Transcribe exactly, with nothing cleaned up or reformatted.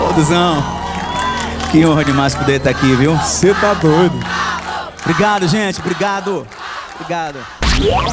Duzão, que honra demais poder estar aqui, viu? Você tá doido. Obrigado, gente. Obrigado. Obrigado.